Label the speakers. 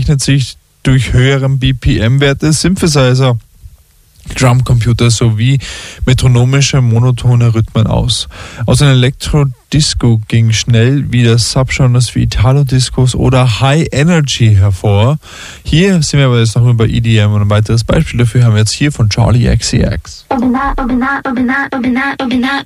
Speaker 1: zeichnet sich durch höheren BPM-Werte, Synthesizer, Drumcomputer sowie metronomische monotone Rhythmen aus. Aus einem Elektro-Disco ging schnell wieder Subgenres wie Italo-Discos oder High Energy hervor. Hier sind wir aber jetzt noch bei EDM und ein weiteres Beispiel dafür haben wir jetzt hier von Charli XCX.